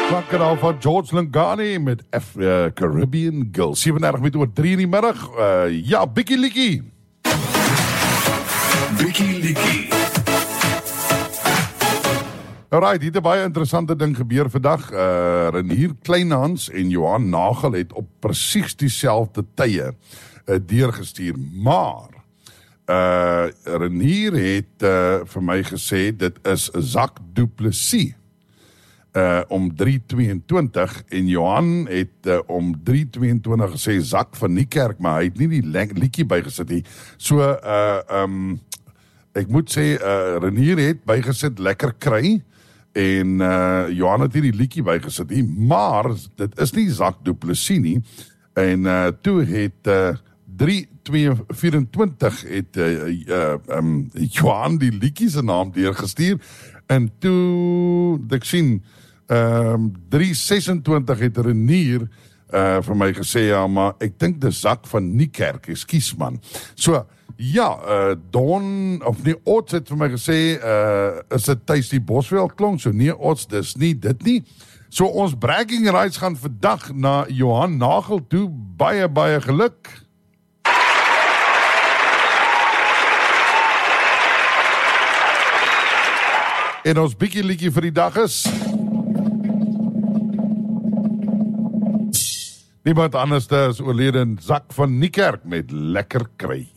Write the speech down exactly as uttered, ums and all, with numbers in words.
Klanken al van George Lingani met F, uh, Caribbean Girl. zevenendertig minuten oor drie in die middag. Uh, ja, Bikkie Likkie. Bikkie Likkie. Alright, hier het 'n baie interessante ding gebeur vandag. Uh, Renier Kleinhans en Johan Nagel het op presies dieselfde tye uh, deurgestuur. Maar uh, Renier het uh, vir my gesê dit is Zak Du Plessis. Uh, om drie tweeëntwintig en Johan het uh, om drie tweeëntwintig gesê Zak van Niekerk, maar hy het nie die liedjie bygesit nie. So, uh, um, ek moet sê, uh, Renier het bygesit Lekker Kry, en uh, Johan het nie die liedjie bygesit nie, maar dit is nie Zak Du Plessis nie, en uh, toe het uh, drie vyf-vyf-vyf het uh, uh, um, Johan die liedjie se naam deurgestuur, en toe, ek sien, um, drie ses-en-twintig het Renier uh, vir my gesê, ja, maar ek dink dis Zak van Niekerk, ekskuus man. So, ja, uh, Don, of nie, Ots het vir my gesê, uh, is dit thuis die Bosveld klonk, so nee, Ots, dis nie, dit nie. So, ons bragging rights gaan vandag na Johan Nagel toe, baie, baie geluk. En ons Bikkie Likkie vir die dag is niemand anders as oorlede Zak van Niekerk met Lekker Kry.